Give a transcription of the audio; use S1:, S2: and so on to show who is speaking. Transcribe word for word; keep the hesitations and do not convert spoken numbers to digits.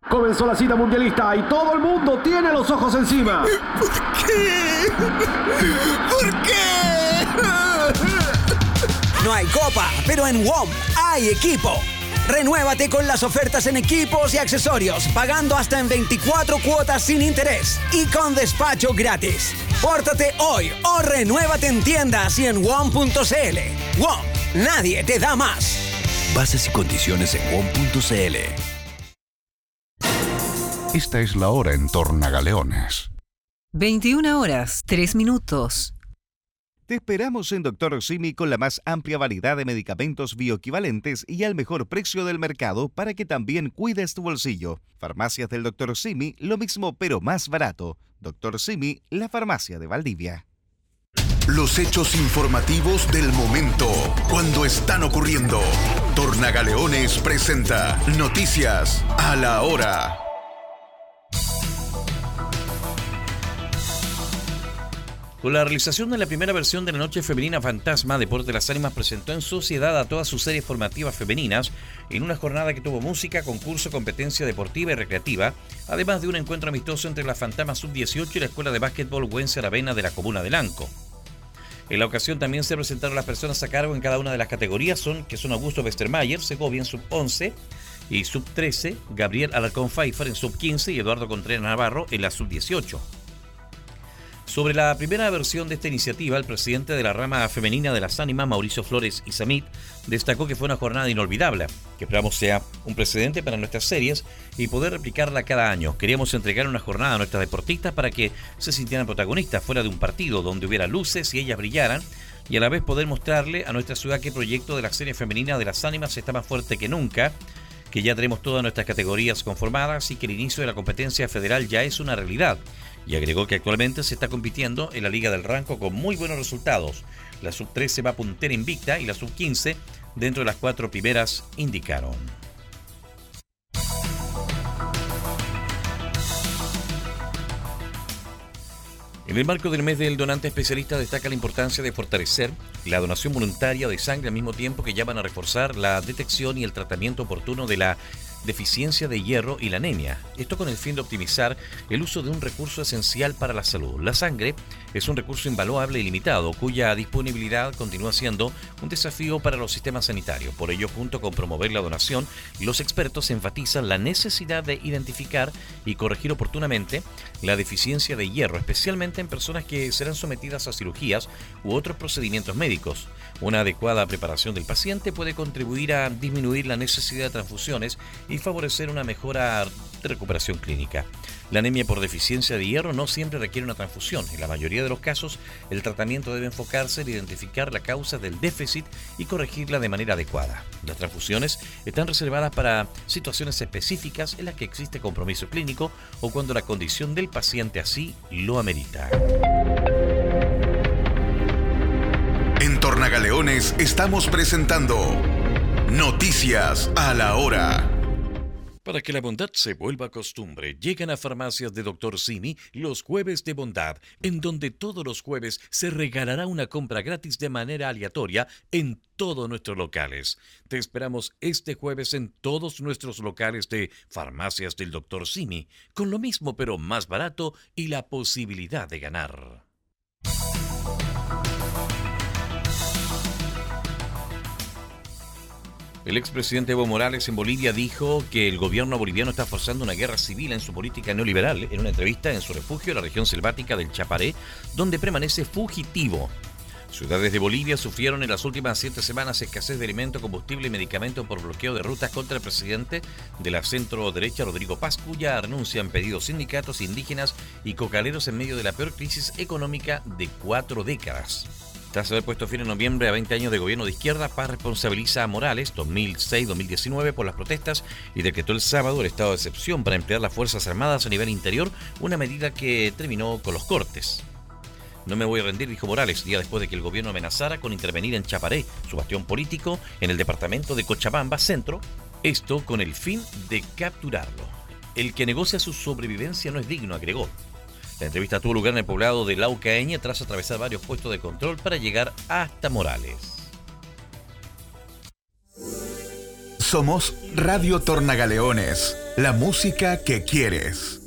S1: Comenzó la cita mundialista y todo el mundo tiene los ojos encima.
S2: ¿Por qué? ¿Por qué?
S3: No hay copa, pero en W O M hay equipo. Renuévate con las ofertas en equipos y accesorios, pagando hasta en veinticuatro cuotas sin interés y con despacho gratis. Pórtate hoy o renuévate en tiendas y en W O M punto c l. W O M, nadie te da más.
S4: Bases y condiciones en W O M punto c l.
S5: Esta es la hora en Tornagaleones.
S6: veintiuna horas, tres minutos.
S7: Te esperamos en Doctor Simi con la más amplia variedad de medicamentos bioequivalentes y al mejor precio del mercado para que también cuides tu bolsillo. Farmacias del Doctor Simi, lo mismo pero más barato. Doctor Simi, la farmacia de Valdivia.
S4: Los hechos informativos del momento, cuando están ocurriendo. Tornagaleones presenta Noticias a la Hora.
S8: Con la realización de la primera versión de la Noche Femenina Fantasma, Deporte de las Ánimas presentó en sociedad a todas sus series formativas femeninas en una jornada que tuvo música, concurso, competencia deportiva y recreativa, además de un encuentro amistoso entre la Fantasma sub dieciocho y la Escuela de Básquetbol Güense Aravena de la comuna de Lanco. En la ocasión también se presentaron las personas a cargo en cada una de las categorías, son, que son Augusto Westermayer, Segovia en sub once y sub trece, Gabriel Alarcón Pfeiffer en sub quince y Eduardo Contreras Navarro en la sub dieciocho. Sobre la primera versión de esta iniciativa, el presidente de la rama femenina de las ánimas, Mauricio Flores Isamit, destacó que fue una jornada inolvidable, que esperamos sea un precedente para nuestras series y poder replicarla cada año. Queríamos entregar una jornada a nuestras deportistas para que se sintieran protagonistas fuera de un partido donde hubiera luces y ellas brillaran, y a la vez poder mostrarle a nuestra ciudad que el proyecto de la serie femenina de las ánimas está más fuerte que nunca, que ya tenemos todas nuestras categorías conformadas y que el inicio de la competencia federal ya es una realidad. Y agregó que actualmente se está compitiendo en la Liga del Ranco con muy buenos resultados. La sub trece va puntera invicta y la sub quince dentro de las cuatro primeras, indicaron. En el marco del mes del donante especialista destaca la importancia de fortalecer la donación voluntaria de sangre al mismo tiempo que llaman a reforzar la detección y el tratamiento oportuno de la deficiencia de hierro y la anemia. Esto con el fin de optimizar el uso de un recurso esencial para la salud. La sangre es un recurso invaluable y limitado, cuya disponibilidad continúa siendo un desafío para los sistemas sanitarios. Por ello, junto con promover la donación, los expertos enfatizan la necesidad de identificar y corregir oportunamente la deficiencia de hierro, especialmente en personas que serán sometidas a cirugías u otros procedimientos médicos. Una adecuada preparación del paciente puede contribuir a disminuir la necesidad de transfusiones y favorecer una mejora de recuperación clínica. La anemia por deficiencia de hierro no siempre requiere una transfusión. En la mayoría de los casos, el tratamiento debe enfocarse en identificar la causa del déficit y corregirla de manera adecuada. Las transfusiones están reservadas para situaciones específicas en las que existe compromiso clínico o cuando la condición del paciente así lo amerita.
S4: En Tornagaleones estamos presentando Noticias a la Hora.
S8: Para que la bondad se vuelva costumbre, llegan a farmacias de Doctor Simi los jueves de bondad, en donde todos los jueves se regalará una compra gratis de manera aleatoria en todos nuestros locales. Te esperamos este jueves en todos nuestros locales de farmacias del Doctor Simi, con lo mismo pero más barato y la posibilidad de ganar. El expresidente Evo Morales en Bolivia dijo que el gobierno boliviano está forzando una guerra civil en su política neoliberal en una entrevista en su refugio en la región selvática del Chaparé, donde permanece fugitivo. Ciudades de Bolivia sufrieron en las últimas siete semanas escasez de alimento, combustible y medicamentos por bloqueo de rutas contra el presidente de la centro-derecha, Rodrigo Paz, cuya renuncia han pedido sindicatos, indígenas y cocaleros en medio de la peor crisis económica de cuatro décadas. Tras haber puesto fin en noviembre a veinte años de gobierno de izquierda, Paz responsabiliza a Morales dos mil seis a dos mil diecinueve por las protestas y decretó el sábado el estado de excepción para emplear las Fuerzas Armadas a nivel interior, una medida que terminó con los cortes. No me voy a rendir, dijo Morales, día después de que el gobierno amenazara con intervenir en Chaparé, su bastión político, en el departamento de Cochabamba, centro, esto con el fin de capturarlo. El que negocia su sobrevivencia no es digno, agregó. La entrevista tuvo lugar en el poblado de Laucaeña tras atravesar varios puestos de control para llegar hasta Morales.
S4: Somos Radio Tornagaleones. La música que quieres.